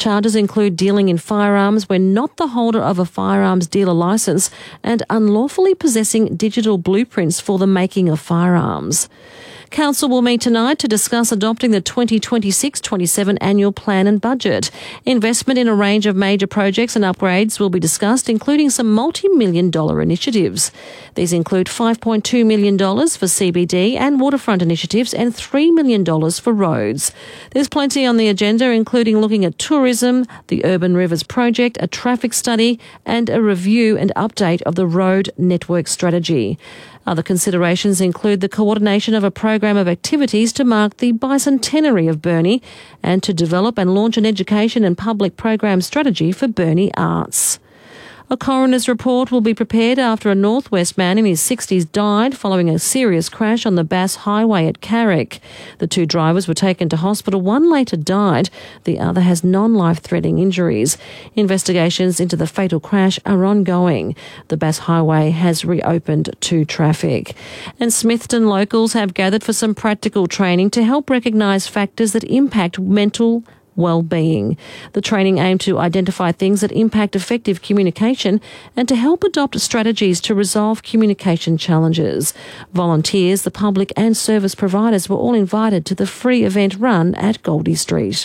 Charges include dealing in firearms when not the holder of a firearms dealer licence and unlawfully possessing digital blueprints for the making of firearms. Council will meet tonight to discuss adopting the 2026-27 annual plan and budget. Investment in a range of major projects and upgrades will be discussed, including some multi-million-dollar initiatives. These include $5.2 million for CBD and waterfront initiatives and $3 million for roads. There's plenty on the agenda, including looking at tourism, the Urban Rivers project, a traffic study and a review and update of the road network strategy. Other considerations include the coordination of a program of activities to mark the bicentenary of Burnie and to develop and launch an education and public program strategy for Burnie Arts. A coroner's report will be prepared after a Northwest man in his 60s died following a serious crash on the Bass Highway at Carrick. The two drivers were taken to hospital. One later died. The other has non-life-threatening injuries. Investigations into the fatal crash are ongoing. The Bass Highway has reopened to traffic. And Smithton locals have gathered for some practical training to help recognise factors that impact mental well-being. The training aimed to identify things that impact effective communication and to help adopt strategies to resolve communication challenges. Volunteers, the public and service providers were all invited to the free event run at Goldie Street.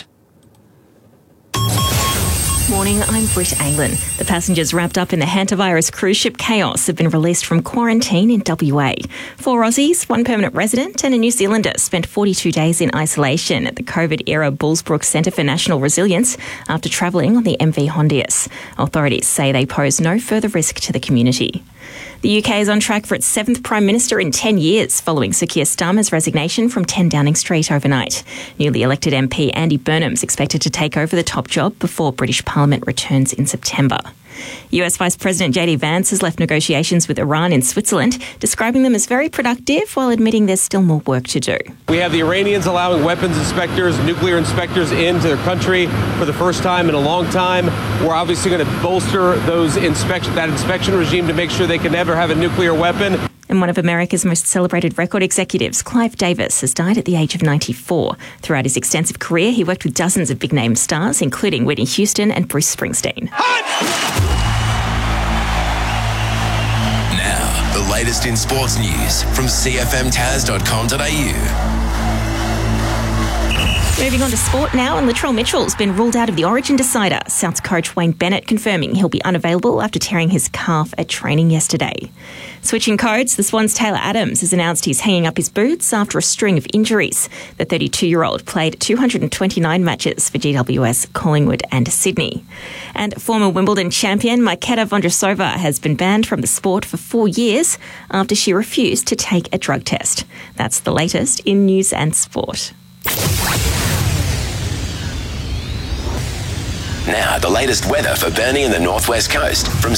Morning, I'm Britt Aylan. The passengers wrapped up in the hantavirus cruise ship Chaos have been released from quarantine in WA. 4 Aussies, 1 permanent resident and a New Zealander spent 42 days in isolation at the COVID-era Bullsbrook Centre for National Resilience after travelling on the MV Hondius. Authorities say they pose no further risk to the community. The UK is on track for its 7th Prime Minister in 10 years, following Sir Keir Starmer's resignation from 10 Downing Street overnight. Newly elected MP Andy Burnham is expected to take over the top job before British Parliament returns in September. US Vice President JD Vance has left negotiations with Iran in Switzerland, describing them as very productive while admitting there's still more work to do. We have the Iranians allowing weapons inspectors, nuclear inspectors into their country for the first time in a long time. We're obviously going to bolster that inspection regime to make sure they can never have a nuclear weapon. And one of America's most celebrated record executives, Clive Davis, has died at the age of 94. Throughout his extensive career, he worked with dozens of big-name stars, including Whitney Houston and Bruce Springsteen. Now, the latest in sports news from cfmtaz.com.au. Moving on to sport now, and Latrell Mitchell's been ruled out of the Origin decider. Souths coach Wayne Bennett confirming he'll be unavailable after tearing his calf at training yesterday. Switching codes, the Swans' Taylor Adams has announced he's hanging up his boots after a string of injuries. The 32-year-old played 229 matches for GWS, Collingwood and Sydney. And former Wimbledon champion Marketa Vondrousova has been banned from the sport for 4 years after she refused to take a drug test. That's the latest in news and sport. Now, the latest weather for Burnie and the Northwest Coast from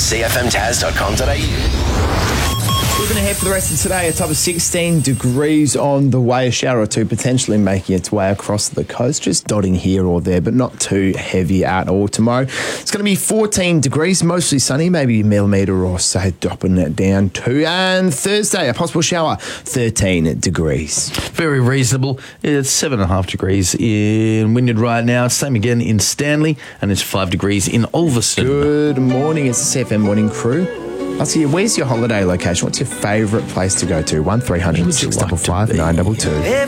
cfmtaz.com.au. Looking ahead for the rest of today, a top of 16 degrees on the way. A shower or two potentially making its way across the coast, just dotting here or there, but not too heavy at all. Tomorrow, it's going to be 14 degrees, mostly sunny, maybe a millimetre or so, dropping it down to. And Thursday, a possible shower, 13 degrees. Very reasonable. It's 7.5 degrees in Wynyard right now. Same again in Stanley, and it's 5 degrees in Ulverston. Good morning, it's the CFM Morning Crew. I'll see you. Where's your holiday location? What's your favourite place to go to? 1300 655 922.